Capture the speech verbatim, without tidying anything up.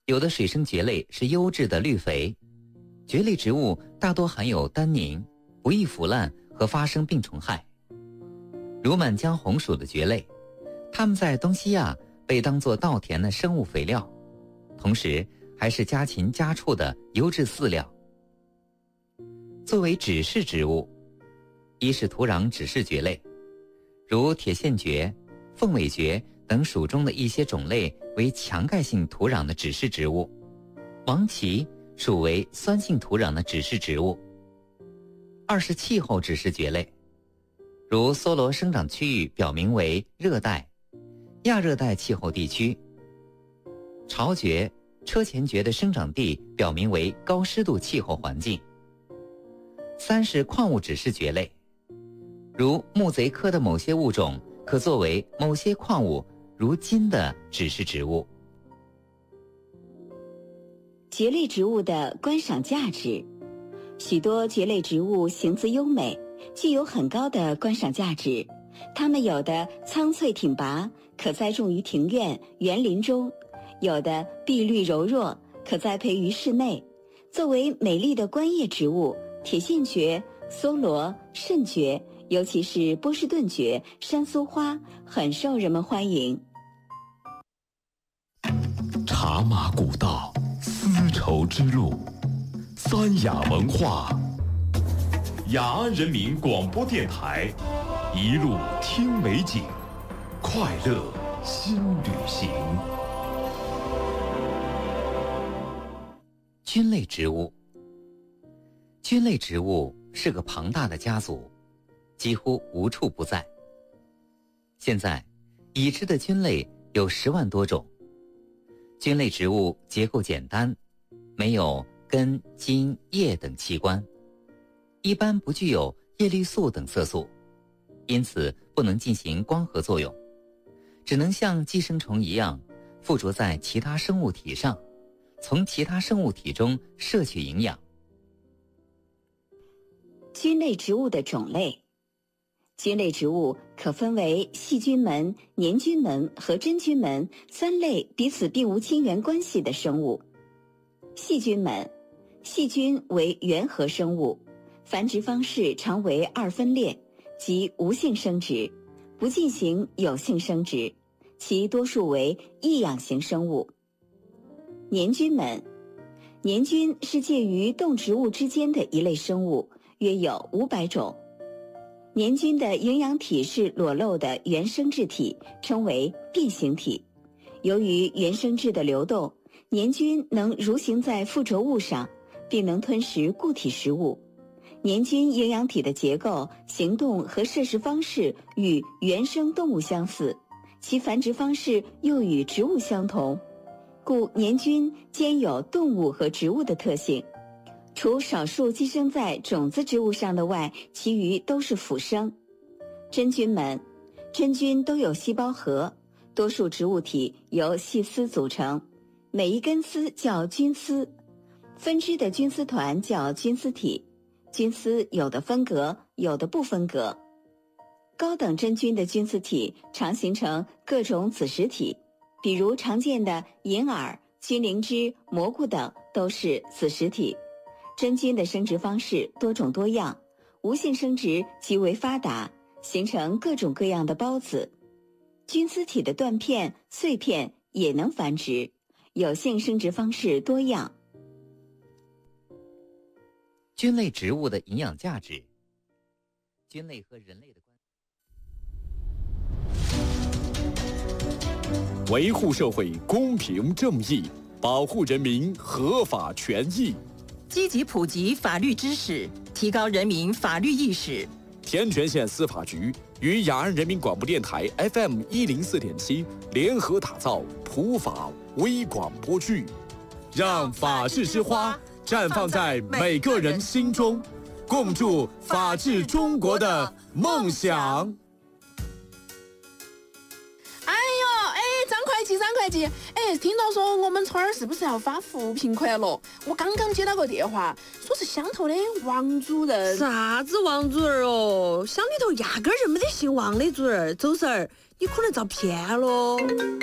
有的水生蕨类是优质的绿肥。蕨类植物大多含有单宁，不易腐烂和发生病虫害。如满江红属的蕨类，它们在东西亚被当作稻田的生物肥料，同时还是家禽家畜的优质饲料。作为指示植物，一是土壤指示蕨类，如铁线蕨、凤尾蕨等属中的一些种类为强钙性土壤的指示植物，王萁属为酸性土壤的指示植物。二是气候指示蕨类，如梭罗生长区域表明为热带、亚热带气候地区，巢蕨、车前蕨的生长地表明为高湿度气候环境。三是矿物指示蕨类，如木贼科的某些物种可作为某些矿物如金的指示植物。 蕨类植物的观赏价值，许多蕨类植物形姿优美，具有很高的观赏价值。它们有的苍翠挺拔，可栽种于庭院、园林中；有的碧绿柔弱，可栽培于室内。作为美丽的观叶植物，铁线蕨、梭罗、肾蕨，尤其是波士顿蕨、山苏花，很受人们欢迎。 茶马古道，丝绸之路，三雅文化。雅安人民广播电台，一路听美景，快乐新旅行。 菌类植物，菌类植物是个庞大的家族，几乎无处不在。现在，已知的菌类有十万多种。菌类植物结构简单，没有根、茎、叶等器官，一般不具有叶绿素等色素，因此不能进行光合作用，只能像寄生虫一样附着在其他生物体上，从其他生物体中摄取营养。 菌类植物的种类，菌类植物可分为细菌门、黏菌门和真菌门三类彼此并无亲缘关系的生物。细菌门，细菌为原核生物，繁殖方式常为二分裂，即无性生殖，不进行有性生殖，其多数为异养型生物。黏菌门，黏菌是介于动植物之间的一类生物，约有五百种。黏菌的营养体是裸露的原生质体，称为变形体。由于原生质的流动，黏菌能蠕行在附着物上，并能吞食固体食物。黏菌营养体的结构、行动和摄食方式与原生动物相似，其繁殖方式又与植物相同，故黏菌兼有动物和植物的特性。除少数寄生在种子植物上的外，其余都是腐生。真菌门，真菌都有细胞核，多数植物体由细丝组成，每一根丝叫菌丝，分支的菌丝团叫菌丝体，菌丝有的分隔，有的不分隔。高等真菌的菌丝体常形成各种子实体，比如常见的银耳、菌灵芝、蘑菇等都是子实体。真菌的生殖方式多种多样，无性生殖极为发达，形成各种各样的孢子。菌丝体的断片、碎片也能繁殖，有性生殖方式多样。 菌类植物的营养价值，菌类和人类的关系。维护社会公平正义，保护人民合法权益。 积极普及法律知识，提高人民法律意识。 天全县司法局与雅安人民广播电台 F M 一零四点七联合打造普法微广播剧，让法治之花绽放在每个人心中，共筑法治中国的梦想。 张会计，哎，听到说我们村儿是不是要发扶贫款了？我刚刚接到个电话，说是乡头的王主任。 啥子王主任哦？乡里头压根儿就没得姓王的主任，走神儿，你可能遭骗了。